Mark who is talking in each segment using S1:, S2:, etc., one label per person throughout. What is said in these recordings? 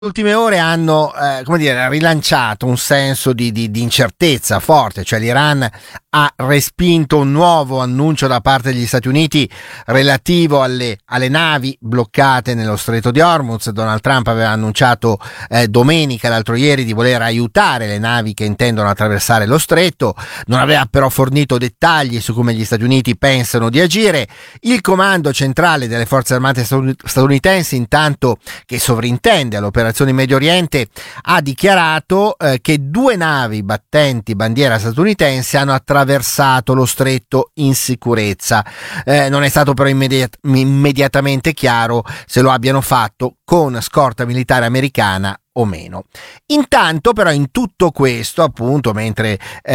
S1: Ultime ore hanno rilanciato un senso di incertezza forte, cioè l'Iran ha respinto un nuovo annuncio da parte degli Stati Uniti relativo alle navi bloccate nello Stretto di Hormuz. Donald Trump aveva annunciato domenica, l'altro ieri, di voler aiutare le navi che intendono attraversare lo stretto. Non aveva però fornito dettagli su come gli Stati Uniti pensano di agire. Il comando centrale delle forze armate statunitensi, intanto, che sovrintende all'operazione in Medio Oriente, ha dichiarato che 2 navi battenti bandiera statunitense hanno attraversato lo stretto in sicurezza. Non è stato però immediatamente chiaro se lo abbiano fatto con scorta militare americana o meno. Intanto però in tutto questo, appunto, mentre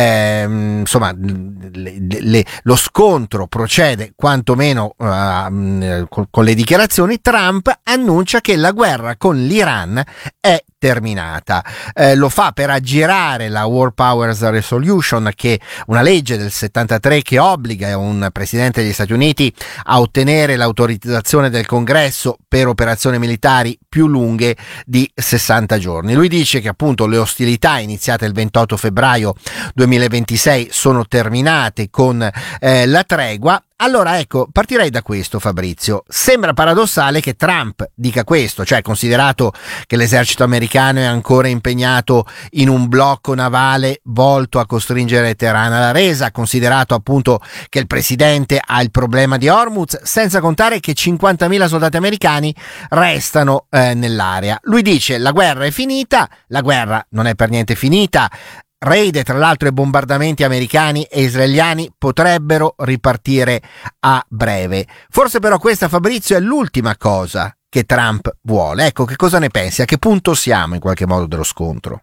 S1: lo scontro procede quantomeno con le dichiarazioni, Trump annuncia che la guerra con l'Iran è terminata. Lo fa per aggirare la War Powers Resolution, che è una legge del 73 che obbliga un presidente degli Stati Uniti a ottenere l'autorizzazione del Congresso per operazioni militari più lunghe di 60 giorni. Lui dice che appunto le ostilità iniziate il 28 febbraio 2026 sono terminate con la tregua. Allora ecco, partirei da questo, Fabrizio. Sembra paradossale che Trump dica questo, cioè considerato che l'esercito americano è ancora impegnato in un blocco navale volto a costringere Teheran alla resa, considerato appunto che il presidente ha il problema di Hormuz, senza contare che 50.000 soldati americani restano nell'area. Lui dice: la guerra è finita, la guerra non è per niente finita. Raid, tra l'altro, e bombardamenti americani e israeliani potrebbero ripartire a breve. Forse però questa, Fabrizio, è l'ultima cosa che Trump vuole. Ecco, che cosa ne pensi? A che punto siamo in qualche modo dello scontro?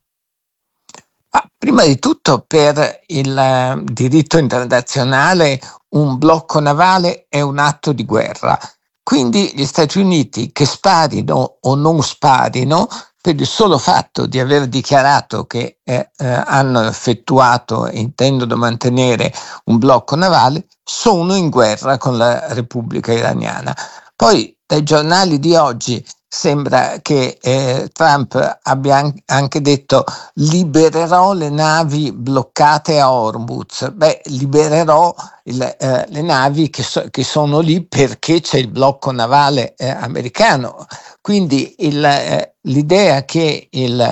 S2: Prima di tutto, per il diritto internazionale un blocco navale è un atto di guerra. Quindi gli Stati Uniti, che sparino o non sparino, per il solo fatto di aver dichiarato che hanno effettuato e intendono mantenere un blocco navale, sono in guerra con la Repubblica Iraniana. Poi dai giornali di oggi sembra che Trump abbia anche detto: libererò le navi bloccate a Hormuz. Libererò le navi che sono lì perché c'è il blocco navale americano. Quindi l'idea che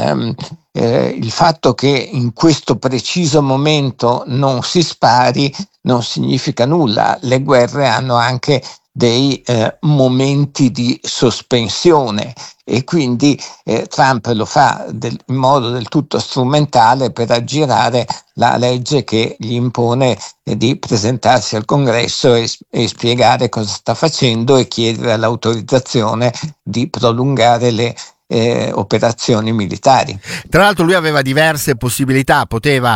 S2: il fatto che in questo preciso momento non si spari non significa nulla. Le guerre hanno anche dei momenti di sospensione, e quindi Trump lo fa in modo del tutto strumentale per aggirare la legge che gli impone di presentarsi al Congresso e spiegare cosa sta facendo e chiedere l'autorizzazione di prolungare le operazioni militari.
S1: Tra l'altro lui aveva diverse possibilità, poteva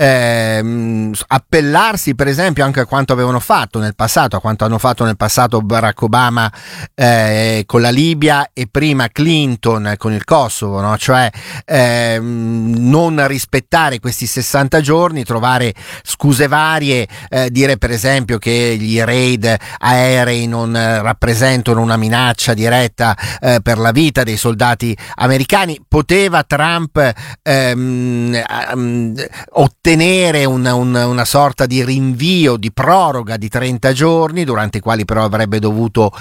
S1: appellarsi per esempio anche a quanto avevano fatto nel passato, a quanto hanno fatto nel passato Barack Obama con la Libia e prima Clinton con il Kosovo, no? Cioè non rispettare questi 60 giorni, trovare scuse varie, dire per esempio che gli raid aerei non rappresentano una minaccia diretta per la vita dei soldati americani. Poteva Trump ottenere una sorta di rinvio, di proroga di 30 giorni, durante i quali però avrebbe dovuto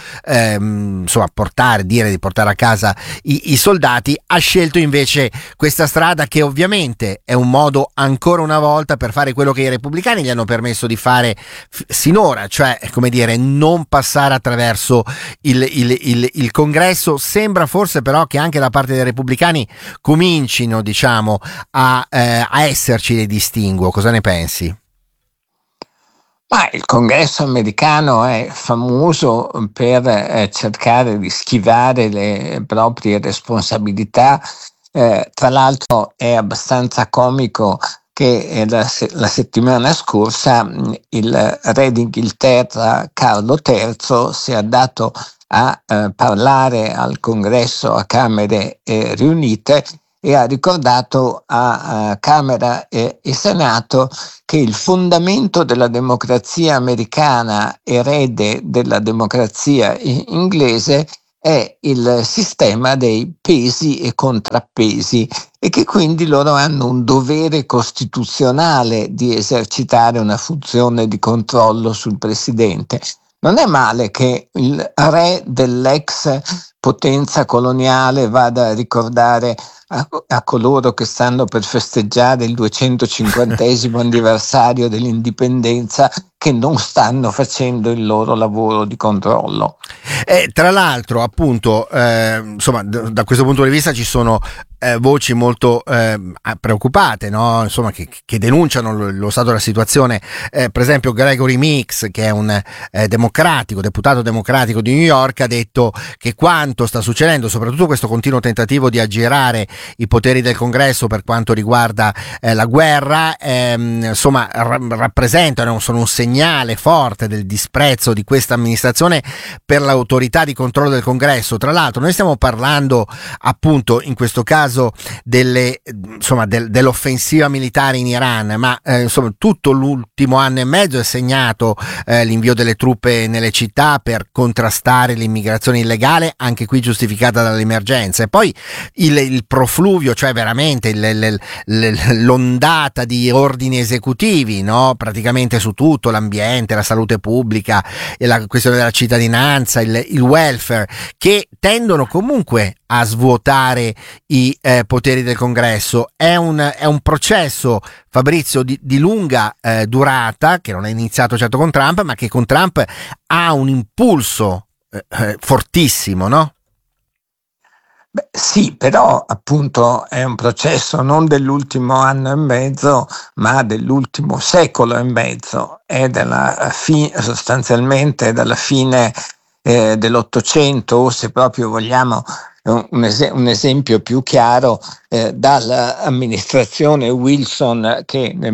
S1: dire di portare a casa i soldati. Ha scelto invece questa strada, che ovviamente è un modo ancora una volta per fare quello che i repubblicani gli hanno permesso di fare sinora, cioè non passare attraverso il Congresso. Sembra forse però che anche da parte dei repubblicani comincino a esserci dei distinguo. Cosa ne pensi?
S2: Il Congresso americano è famoso per cercare di schivare le proprie responsabilità. Tra l'altro è abbastanza comico che la settimana scorsa il re d'Inghilterra Carlo III si è andato a parlare al Congresso a Camere riunite e ha ricordato a Camera e Senato che il fondamento della democrazia americana, erede della democrazia inglese, è il sistema dei pesi e contrappesi e che quindi loro hanno un dovere costituzionale di esercitare una funzione di controllo sul presidente. Non è male che il re dell'ex potenza coloniale vada a ricordare a coloro che stanno per festeggiare il 250° anniversario dell'indipendenza che non stanno facendo il loro lavoro di controllo.
S1: Tra l'altro, appunto, insomma, da questo punto di vista ci sono voci molto preoccupate, no? Insomma, che denunciano lo stato della situazione. Per esempio, Gregory Meeks, che è un deputato democratico di New York, ha detto che quanto sta succedendo, soprattutto questo continuo tentativo di aggirare i poteri del Congresso per quanto riguarda la guerra, insomma, rappresentano, sono un segnale forte del disprezzo di questa amministrazione per l'autorità di controllo del Congresso. Tra l'altro, noi stiamo parlando, appunto, in questo caso dell'offensiva militare in Iran, ma insomma tutto l'ultimo anno e mezzo è segnato l'invio delle truppe nelle città per contrastare l'immigrazione illegale, anche qui giustificata dall'emergenza, e poi il profluvio, cioè veramente l'ondata di ordini esecutivi, no? Praticamente su tutto, l'ambiente, la salute pubblica, la questione della cittadinanza, il welfare, che tendono comunque a svuotare i poteri del Congresso. È un processo, Fabrizio, di lunga durata, che non è iniziato certo con Trump, ma che con Trump ha un impulso fortissimo, no?
S2: Beh, sì, però appunto è un processo non dell'ultimo anno e mezzo, ma dell'ultimo secolo e mezzo. È sostanzialmente dalla fine dell'Ottocento, o se proprio vogliamo un esempio più chiaro, dall'amministrazione Wilson, che nel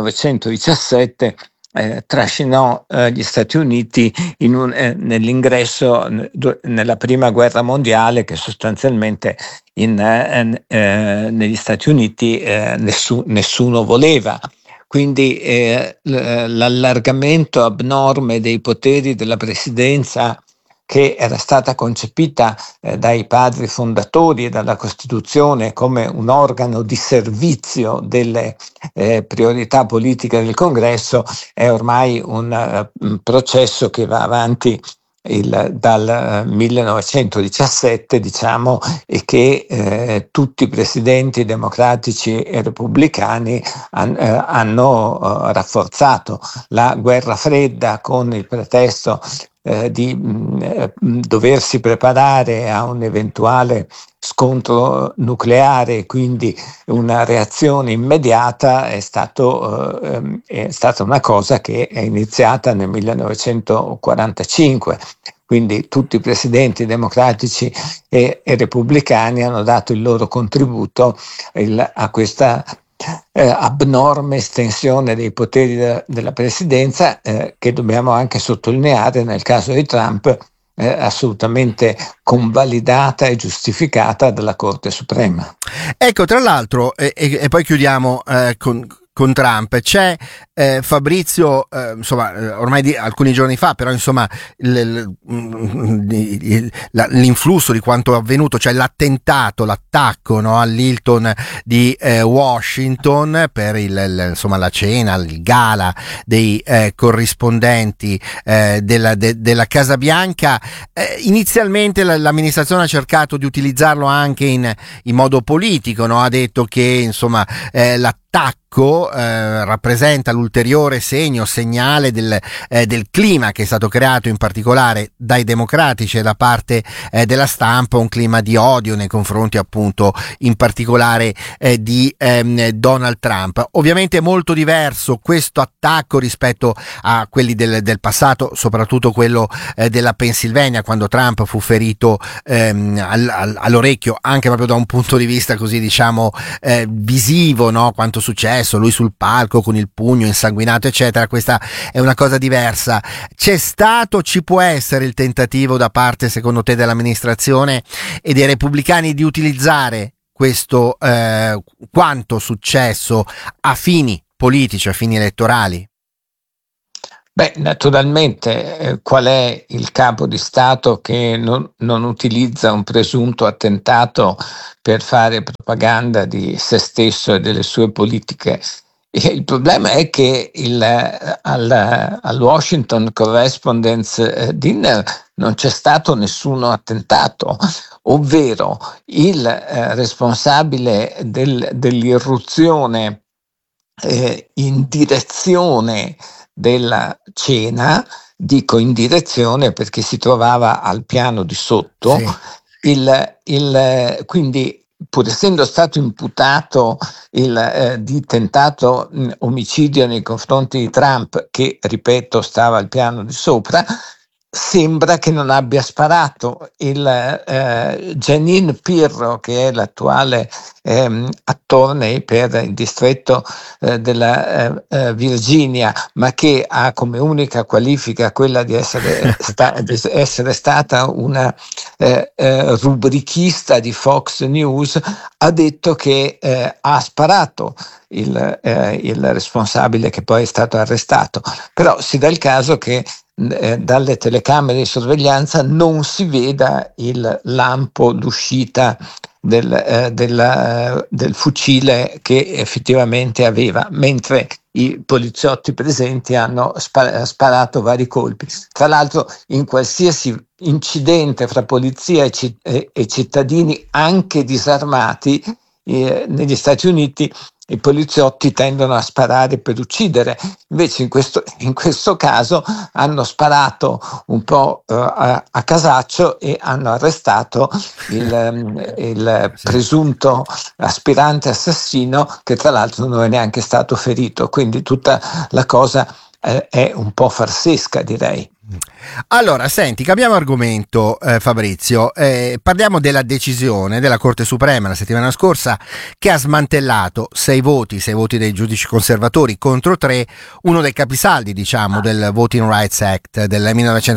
S2: 1917 trascinò gli Stati Uniti nell'ingresso nella prima guerra mondiale, che sostanzialmente negli Stati Uniti nessuno voleva. Quindi l'allargamento abnorme dei poteri della presidenza, che era stata concepita dai padri fondatori e dalla Costituzione come un organo di servizio delle priorità politiche del Congresso, è ormai un processo che va avanti dal 1917, diciamo, e che tutti i presidenti democratici e repubblicani hanno rafforzato. La guerra fredda, con il pretesto di doversi preparare a un eventuale scontro nucleare, quindi una reazione immediata, è stata una cosa che è iniziata nel 1945. Quindi tutti i presidenti democratici e repubblicani hanno dato il loro contributo a questa abnorme estensione dei poteri della presidenza, che dobbiamo anche sottolineare nel caso di Trump, assolutamente convalidata e giustificata dalla Corte Suprema.
S1: Ecco, tra l'altro, e poi chiudiamo con Trump, c'è Fabrizio, insomma, ormai alcuni giorni fa, però insomma l'influsso di quanto è avvenuto, cioè l'attacco, no, all'Hilton di Washington per insomma la cena, il gala dei corrispondenti della Casa Bianca. Inizialmente l'amministrazione ha cercato di utilizzarlo anche in modo politico, no? Ha detto che insomma l'attacco rappresenta l'ulteriore segnale del clima che è stato creato in particolare dai democratici e da parte della stampa, un clima di odio nei confronti appunto in particolare di Donald Trump. Ovviamente è molto diverso questo attacco rispetto a quelli del passato, soprattutto quello della Pennsylvania, quando Trump fu ferito all'orecchio, anche proprio da un punto di vista così, diciamo, visivo, no? Quanto successo, lui sul palco con il pugno insanguinato eccetera. Questa è una cosa diversa. Ci può essere il tentativo da parte, secondo te, dell'amministrazione e dei repubblicani di utilizzare questo quanto successo a fini politici, a fini elettorali?
S2: Beh, naturalmente, qual è il capo di Stato che non utilizza un presunto attentato per fare propaganda di se stesso e delle sue politiche? E il problema è che al Washington Correspondence Dinner non c'è stato nessuno attentato, ovvero il responsabile dell'irruzione in direzione della cena, dico in direzione perché si trovava al piano di sotto,
S1: Sì.
S2: quindi pur essendo stato imputato di tentato omicidio nei confronti di Trump, che ripeto stava al piano di sopra, sembra che non abbia sparato. Janine Pirro, che è l'attuale attore per il distretto della Virginia, ma che ha come unica qualifica quella di essere stata una rubrichista di Fox News, ha detto che ha sparato il responsabile, che poi è stato arrestato. Però si dà il caso che dalle telecamere di sorveglianza non si veda il lampo, l'uscita del fucile che effettivamente aveva, mentre i poliziotti presenti hanno sparato vari colpi. Tra l'altro, in qualsiasi incidente fra polizia e cittadini, anche disarmati, negli Stati Uniti i poliziotti tendono a sparare per uccidere. Invece in questo caso hanno sparato un po' a casaccio e hanno arrestato il presunto aspirante assassino, che tra l'altro non è neanche stato ferito. Quindi tutta la cosa è un po' farsesca, direi.
S1: Allora, senti, cambiamo argomento, Fabrizio. Parliamo della decisione della Corte Suprema la settimana scorsa, che ha smantellato 6 voti dei giudici conservatori contro 3, uno dei capisaldi, diciamo, del Voting Rights Act del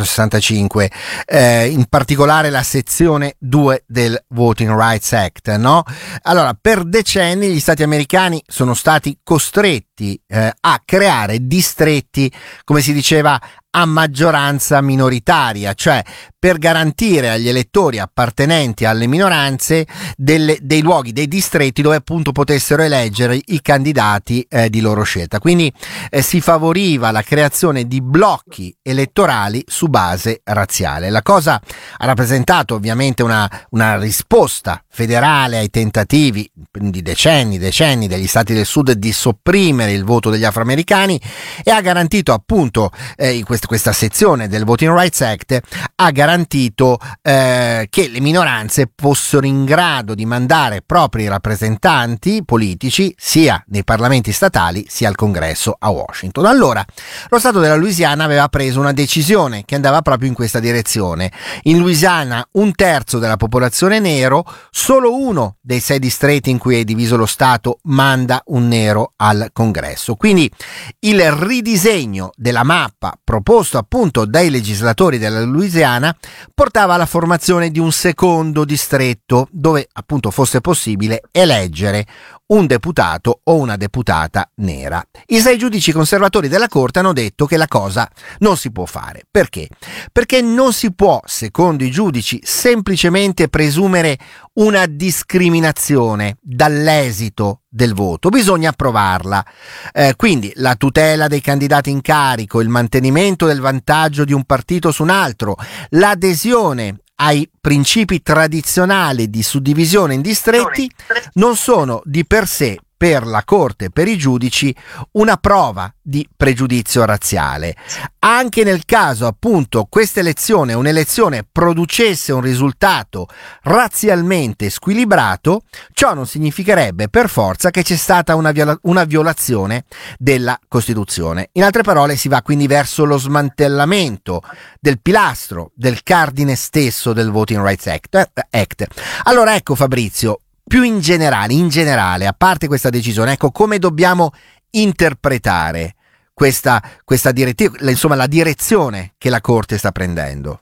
S1: 1965, in particolare la sezione 2 del Voting Rights Act, no? Allora, per decenni gli stati americani sono stati costretti a creare distretti, come si diceva, a maggioranza minoritaria, cioè per garantire agli elettori appartenenti alle minoranze dei luoghi, dei distretti dove appunto potessero eleggere i candidati di loro scelta. Quindi si favoriva la creazione di blocchi elettorali su base razziale. La cosa ha rappresentato ovviamente una risposta federale ai tentativi di decenni degli stati del sud di sopprimere il voto degli afroamericani, e ha garantito appunto questa sezione del Voting Rights Act ha garantito che le minoranze fossero in grado di mandare propri rappresentanti politici sia nei parlamenti statali sia al Congresso a Washington. Allora, lo Stato della Louisiana aveva preso una decisione che andava proprio in questa direzione. In Louisiana 1/3 della popolazione nero, solo uno dei 6 distretti in cui è diviso lo Stato manda un nero al Congresso. Quindi il ridisegno della mappa proposto appunto dai legislatori della Louisiana portava alla formazione di un secondo distretto dove appunto fosse possibile eleggere un deputato o una deputata nera. I 6 giudici conservatori della Corte hanno detto che la cosa non si può fare. Perché? Perché non si può, secondo i giudici, semplicemente presumere una discriminazione dall'esito del voto, bisogna provarla. Quindi la tutela dei candidati in carico, il mantenimento del vantaggio di un partito su un altro, l'adesione ai principi tradizionali di suddivisione in distretti non sono di per sé, per la Corte, per i giudici, una prova di pregiudizio razziale. Anche nel caso appunto questa elezione, un'elezione, producesse un risultato razzialmente squilibrato, ciò non significherebbe per forza che c'è stata una violazione della Costituzione. In altre parole, si va quindi verso lo smantellamento del pilastro, del cardine stesso del Voting Rights Act. Allora ecco, Fabrizio, più in generale, a parte questa decisione, ecco come dobbiamo interpretare questa direttiva, insomma la direzione che la Corte sta prendendo.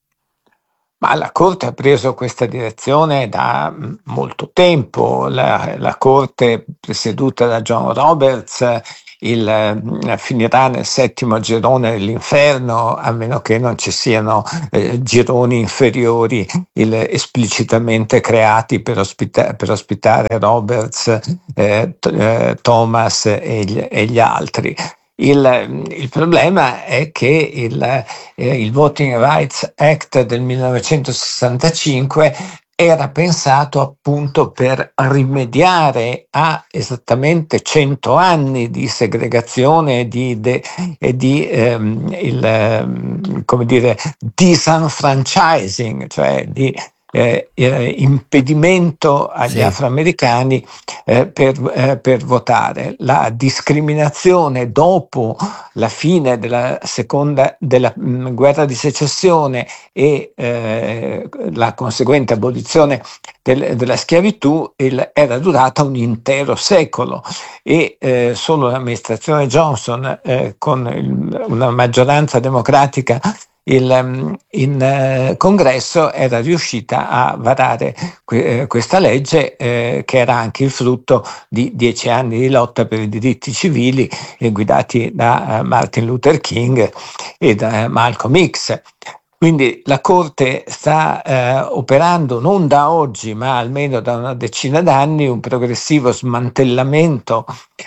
S2: Ma la Corte ha preso questa direzione da molto tempo. La Corte presieduta da John Roberts finirà nel settimo girone dell'inferno, a meno che non ci siano gironi inferiori esplicitamente creati per ospitare Roberts, Thomas e gli altri. Il problema è che il Voting Rights Act del 1965 era pensato appunto per rimediare a esattamente 100 anni di segregazione e di come dire, disenfranchising, cioè di impedimento agli afroamericani per votare. La discriminazione dopo la fine della guerra di secessione e la conseguente abolizione della schiavitù era durata un intero secolo e solo l'amministrazione Johnson con una maggioranza democratica in Congresso era riuscita a varare questa legge che era anche il frutto di 10 anni di lotta per i diritti civili guidati da Martin Luther King e da Malcolm X. Quindi la Corte sta operando non da oggi, ma almeno da una decina d'anni, un progressivo smantellamento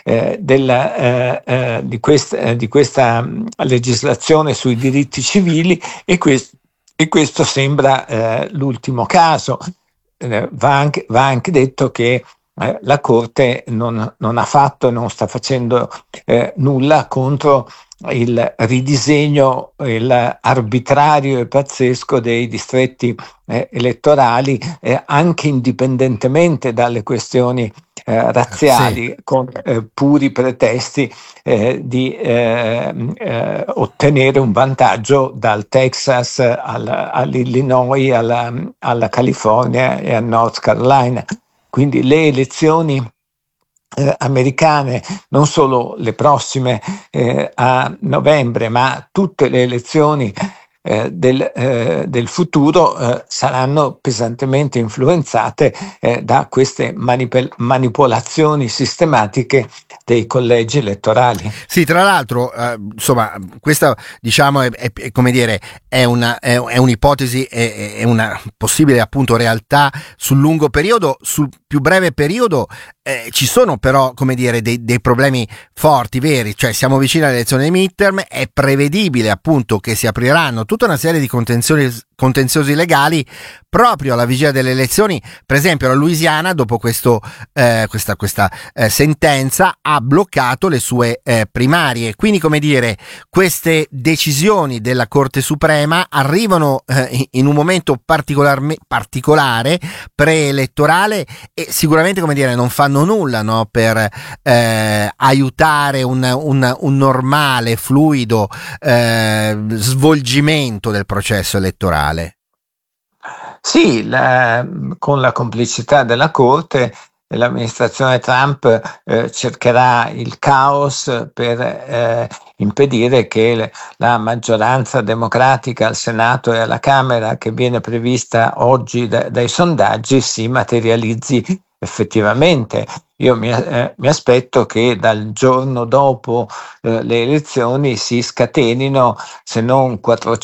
S2: di questa legislazione sui diritti civili e questo sembra l'ultimo caso. Va anche detto che la Corte non ha fatto e non sta facendo nulla contro il ridisegno arbitrario e pazzesco dei distretti elettorali, anche indipendentemente dalle questioni razziali, con puri pretesti di ottenere un vantaggio dal Texas all'Illinois, alla California e a North Carolina. Quindi le elezioni americane, non solo le prossime a novembre, ma tutte le elezioni del futuro saranno pesantemente influenzate da queste manipolazioni sistematiche dei collegi elettorali.
S1: Sì, tra l'altro, insomma, questa diciamo è come dire, è un'ipotesi, è una possibile appunto realtà sul lungo periodo. Sul più breve periodo ci sono però, come dire, dei problemi forti, veri, cioè siamo vicini alle elezioni dei midterm, è prevedibile appunto che si apriranno tutta una serie di contenziosi legali proprio alla vigilia delle elezioni. Per esempio la Louisiana, dopo questa sentenza, ha bloccato le sue primarie, quindi come dire, queste decisioni della Corte Suprema arrivano in un momento particolare preelettorale e sicuramente, come dire, non fanno nulla, no, per aiutare un normale, fluido svolgimento del processo elettorale.
S2: Sì, con la complicità della Corte, l'amministrazione Trump cercherà il caos per impedire che la maggioranza democratica al Senato e alla Camera, che viene prevista oggi dai sondaggi, si materializzi effettivamente. Io mi aspetto che dal giorno dopo le elezioni si scatenino, se non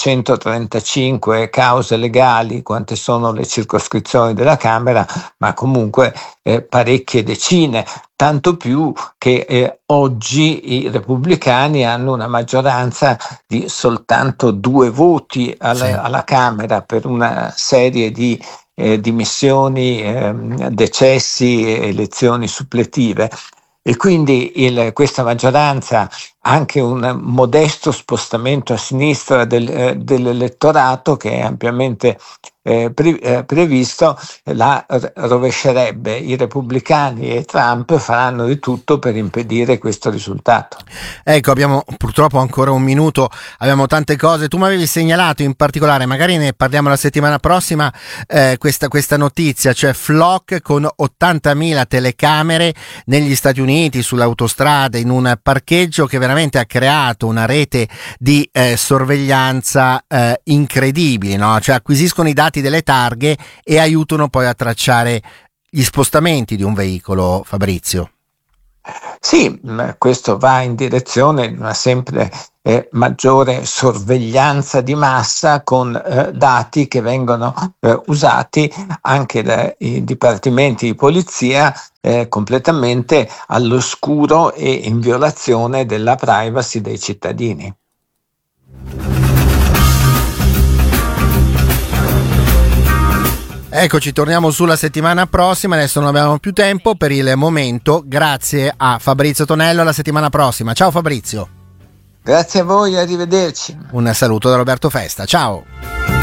S2: 435 cause legali, quante sono le circoscrizioni della Camera, ma comunque parecchie decine, tanto più che oggi i repubblicani hanno una maggioranza di soltanto 2 voti alla Camera per una serie di dimissioni, decessi e elezioni suppletive. E quindi questa maggioranza, anche un modesto spostamento a sinistra dell'elettorato che è ampiamente previsto, la rovescerebbe. I repubblicani e Trump faranno di tutto per impedire questo risultato.
S1: Ecco, abbiamo purtroppo ancora un minuto, abbiamo tante cose. Tu mi avevi segnalato in particolare, magari ne parliamo la settimana prossima, questa notizia, cioè FLOC con 80.000 telecamere negli Stati Uniti, sulle autostrade, in un parcheggio che veramente ha creato una rete di sorveglianza incredibile, no? Cioè acquisiscono i dati delle targhe e aiutano poi a tracciare gli spostamenti di un veicolo, Fabrizio.
S2: Sì, questo va in direzione di una sempre maggiore sorveglianza di massa con dati che vengono usati anche dai dipartimenti di polizia completamente all'oscuro e in violazione della privacy dei cittadini.
S1: Eccoci, torniamo sulla settimana prossima, adesso non abbiamo più tempo per il momento, grazie a Fabrizio Tonello, alla settimana prossima. Ciao Fabrizio.
S2: Grazie a voi, arrivederci.
S1: Un saluto da Roberto Festa, ciao.